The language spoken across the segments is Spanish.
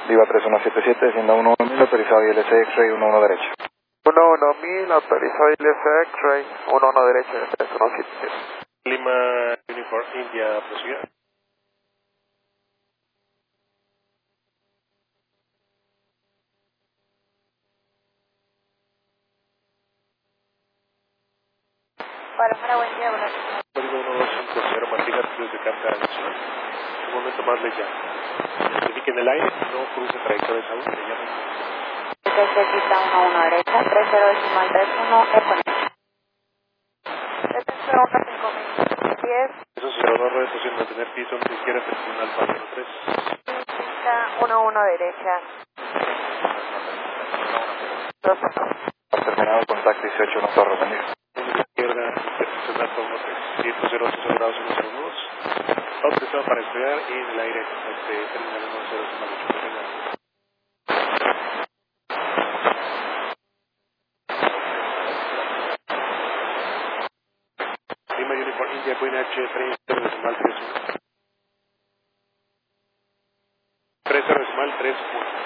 Viva 3177, descienda 11000, autorizado ILS X-Ray 11 derecha. 11000, autorizado ILS X-Ray 11 derecha, 3177. Lima Uniform India, prosiga. Para buen día, buenas noches. Código 1250, Martínez Cruz de carta adicional. Un momento más le llamo. Identifique en el aire, no cruce trayectorias aún, le llamo. Desde aquí está 11 derecha, 30 decimal 31, Econex. 7015010, Eso se logró reducir mantener piso en la izquierda personal para 03. pista 11 derecha. 2. Terminado, contacto 18, no torre, pendiente. Izquierda, personal para 13. 108 grados 102. Autorizado para despegar y en el aire, terminal 1008. Lima Uniform India, Queen H, 30 decimal 31. 13 decimal 31.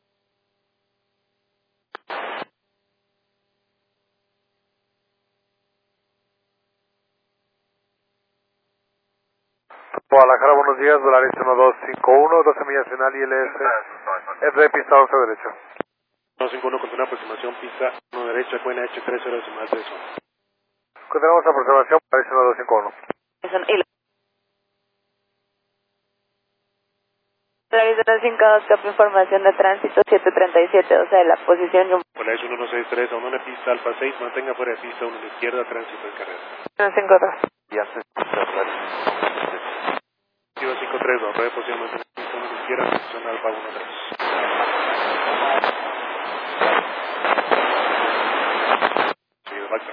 Guadalajara, buenos días, Volaris 1251, 12 millas final ILS, F pista 11 derecha. 251 con una aproximación pista 1 derecha, Queen H, 30 decimal 31. Continuamos aproximación, Volaris 1251. Volaris 252, copia información de tránsito 737, o sea, la posición Volaris 1163, a una pista Alfa 6, mantenga fuera de pista 1 a la izquierda, tránsito en carrera. 152. Y antes, Viva 532, red posición mantener pista 1 a la izquierda, posición Alfa 13. Seguido, Baxter.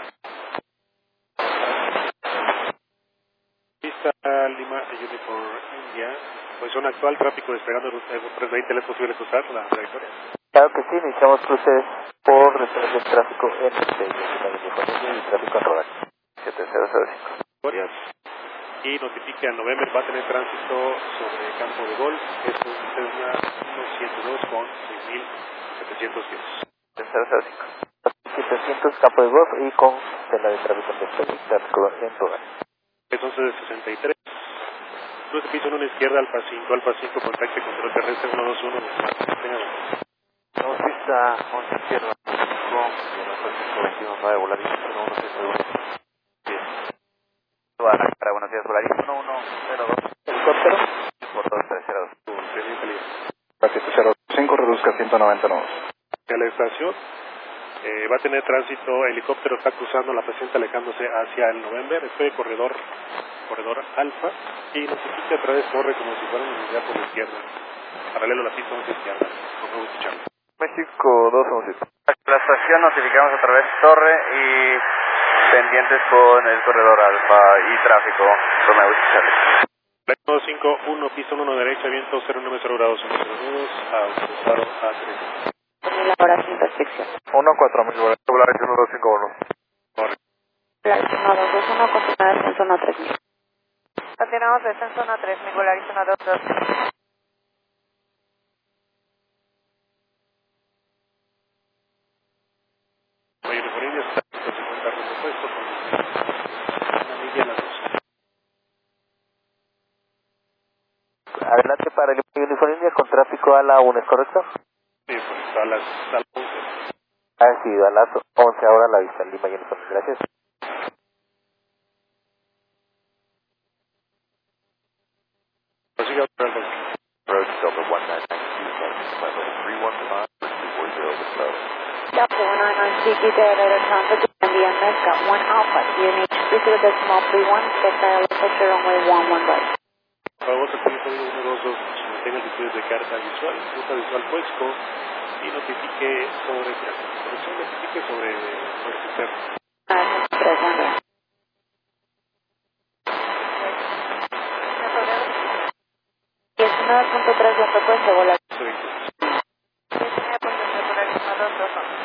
Pista Lima Uniform India, posición actual, tráfico despegando el 320, ¿es posible cruzar la trayectoria? Claro que sí, iniciamos cruces por retorno del tráfico N6, y el tráfico en Rodaje. 7005. Historias. Y notifique a November, va a tener tránsito sobre campo de golf, es un Cessna 102 con 6.700 pies. 7005. 700 campo de golf y con tela de tráfico en tráfico en Rodaje. Es 11 de 63. Cruce piso en una izquierda, Alfa 5, contacte control terrestre 121. Tenga Tenemos pista 11 izquierda con 521 Volaris 1101. Guadalajara, buenos días, Volaris 1102. Helicóptero por 2302. pendiente libre. 705, reduzca 190 nudos. A la estación va a tener tránsito, helicóptero está cruzando la presente alejándose hacia el November, estoy en corredor Alfa y notifique a través torre como si fuera una unidad por la izquierda, paralelo a la pista 11 izquierda. No puedo escucharlo. México 217. La estación notificamos a través torre y pendientes con el corredor Alfa y tráfico Romeo Charlie. 151, pista 1 derecha, viento 090 grados 102, autorizado A3. La hora sin restricción. 14000, Volaris 1251. Corre. Volaris 1221, continúa descenso 3000. Continuamos descenso 3000, Volaris 1222. Mayor por India está en 50 rumbo opuesto con una milla a las 12. Adelante para el Uniform India con tráfico a la 1, ¿es correcto? Sí, pues a las 11. Ha sido a las 11 ahora la vista Lima Uniform. Gracias. Prosiga por el bosque. Road Delta 199, 315, Delta 199, CQ Data Transit, and the MS got 1 Alpha, UNH 30.31, get dial picture runway 11 right. Por favor, recuerde el código 122, mantenga el estudio de carga visual, ruta visual puesto y notifique sobre conexión, notifique sobre puerto interno. 300. 19.3 de frecuencia, Volaris. 19.3, Volaris 1221.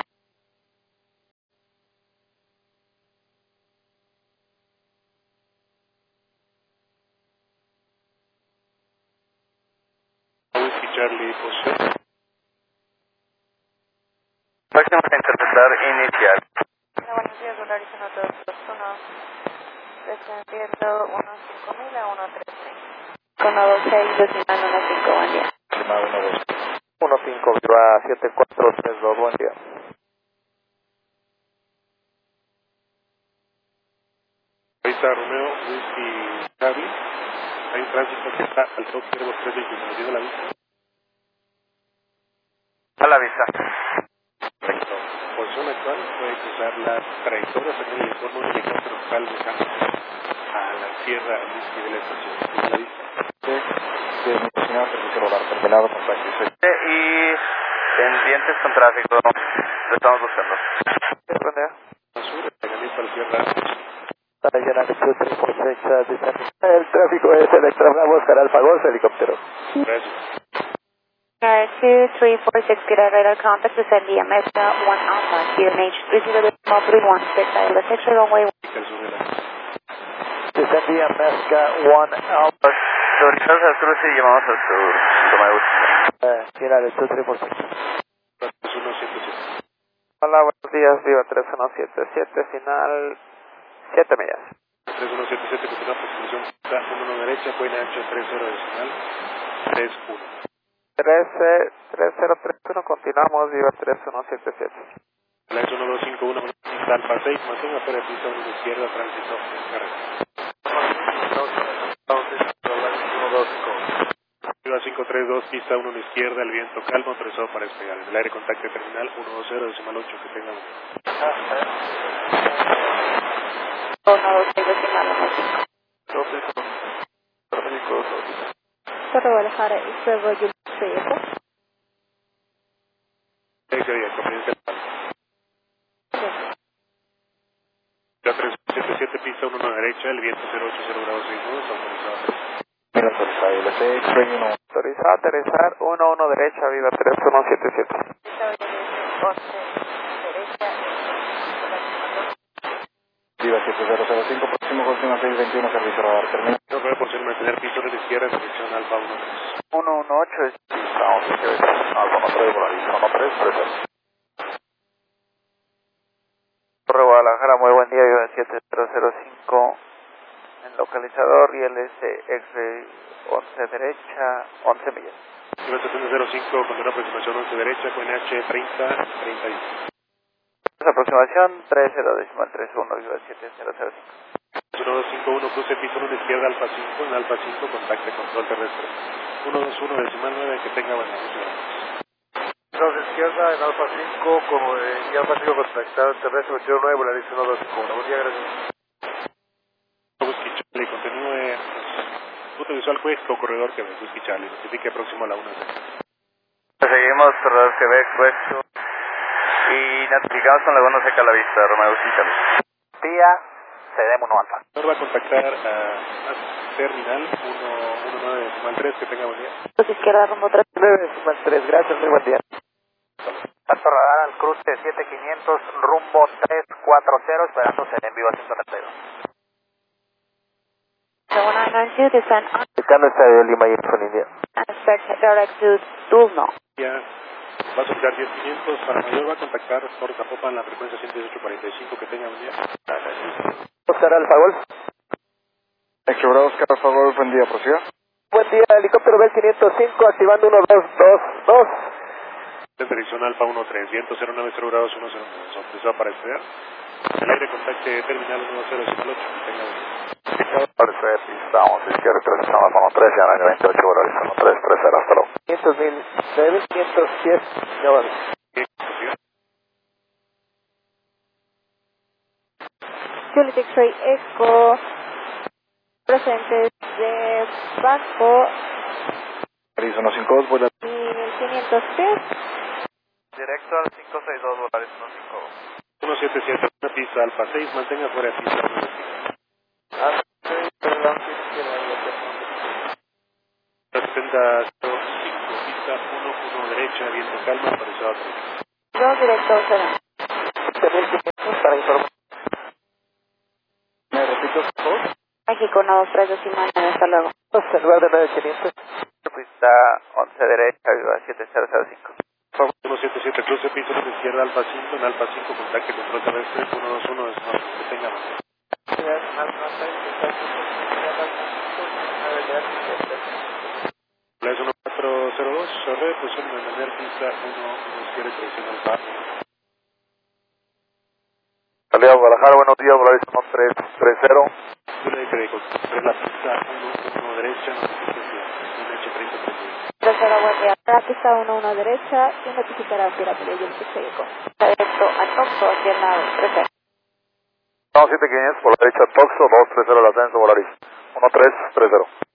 Whiskey Charlie, posición. estándar inicial. Buenos días, Volaris 1221. Descendiendo 15000 a 113. 126, decimal 15, buen día. Estimado 12. 15 viva 7432, buen día. Ahí está Romeo, Whisky, Javi. Hay un tránsito que está al top 03 de la vista. A la vista. Perfecto. Posición actual puede cruzar las trayectorias en el entorno del helicóptero local dejándose a la sierra Whisky de la estación. ¿De la vista? Sí, mi señor, servicio volar terminado, contacto. Y pendientes con tráfico. Lo estamos buscando. Buen día. Sur, entrenamiento a la sierra. Para llenar el 346, el tráfico es Electroblav, Oscar Alfa Golf, helicóptero. Gracias. 2346, get a radar contact to send the America 1 Alpha, QNH 30.31, set by the section runway 1. El sur de la Descendía Mezca 1 Alpha, Solicitamos al cruce y llamamos al sur. Toma llenar el 2346. 3177. Hola, buenos días, Viva 3177, final 7 millas. 3177, continúa posición 1 derecha, buena ancho 30 decimal 31. 3031, continuamos, Viva 3177. La S1251, pista Alfa 6, mantenga fuera de pista 1 izquierda, tránsito en carrera. Viva 532, pista 1 izquierda, el viento calmo, autorizado para despegar. En el aire contacto terminal 120 decimal 8, que tenga 126, decimal 15. Torre Guadalajara, East River, Unit 3, que día, comienza el palo. La 377, pista 1 derecha, el viento 080 grados 6 nudos, autorizado. Mira, autorizado, LC X-Ray 1. Autorizado a aterrizar 11 derecha, Viva 3177. Viva 7005, próximo Golfino 621, servicio radar terminado. No puede por ser mantener piso de la izquierda en dirección Alfa 13. 118, Estamos en Alfa 13, Volaris 1333. Torre Guadalajara, muy buen día, Viva 7005, en localizador y LS X-Ray 11 derecha, 11 millas. Viva 705, con una aproximación 11 derecha, con NH 3031. Aproximación 30.31, Viva 7005. 1251, cruce piso 1 izquierda, Alfa 5, en Alfa 5, contacte control terrestre. 121 decimal 9, que tenga buenas noches. Izquierda en Alfa 5, como y Alfa 5 contactado terrestre 29, Volaris 1251. Buen día, gracias. Whisky Charlie, continúe. Punto visual Cuesco, corredor Quebec, Whisky Charlie, notifique próximo a la 1. Seguimos, corredor Quebec, Puesto. Y notificamos con Laguna Seca a la vista, Romeo Quintana. Día, cedemos 1 Alfa. Va a contactar a terminal 119 decimal 3, que tenga buen día. Izquierda, rumbo 3. 9.3, gracias, muy buen día. Tanto radar al cruce 7500, rumbo 340, esperándose en vivo a 132. 1992, descend on Buscando estadio Lima y en India. expect direct to Dulno. Ya va a soltar 10500, para mayor va a contactar por Zapopan la frecuencia 11845, que tenga buen día. Oscar Alfa Golf. X-Ray Oscar Alfa Golf, buen día, prosiga. Buen día, helicóptero Bell 505, activando 1222. De dirección Alfa 13, viento 090 grados 109, autorizado para despegar. El aire contacte terminal 10 decimal 8, que tenga buen día. Perfecto, estamos izquierda 3, estamos Alfa 13, ya año 28, Volaris 1330, hasta luego. 500.000, 9510, ya vale. Juliet X-Ray Echo, presentes de Vasco, Volaris 152, Volaris 1500 pies. Directo al 562, Volaris 152. 177, una pista Alfa 6, mantenga fuera de pista 1. Ah, sí, perdón, sí, 7005, pista 1 derecha, viento calma, autorizado a 2 directo 0. 7500 para informar. ¿Me repito, por favor? México 123 decimal 9, hasta luego. En lugar de 9500, pista 11 derecha, Viva 7005. Pavo 177, cruce piso de izquierda Alfa 5, en Alfa 5, contacte control terrestre 121 es norte, que tenga más. La es 1402, sorre, posición de mantener pista 117, traición Alfa. Salida Guadalajara, buenos días, Volaris 1330. La pista 1 derecha, un hecho 30 30, buen día. La pista 11 derecha y notificará a Sierra Pelé y el Chicheco. Directo a Toxo, hacia el lado, 30. No, 7500, por la derecha Toxo, 230 el ascenso, Volaris 1330.